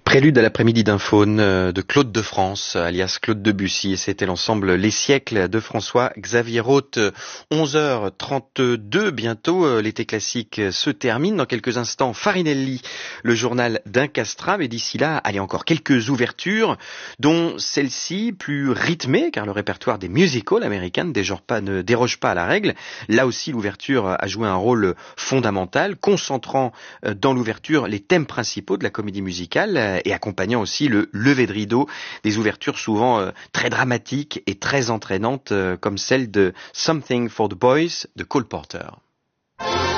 Prélude à l'après-midi d'un faune de Claude de France, alias Claude Debussy, et c'était l'ensemble Les siècles de François-Xavier Roth. 11h32 bientôt, l'été classique se termine. Dans quelques instants, Farinelli, le journal d'un castrat, mais d'ici là, allez, encore quelques ouvertures, dont celle-ci plus rythmée, car le répertoire des musicals américains ne déroge pas à la règle. Là aussi, l'ouverture a joué un rôle fondamental, concentrant dans l'ouverture les thèmes principaux de la comédie musicale, et accompagnant aussi le lever de rideau, des ouvertures souvent très dramatiques et très entraînantes, comme celle de Something for the Boys de Cole Porter.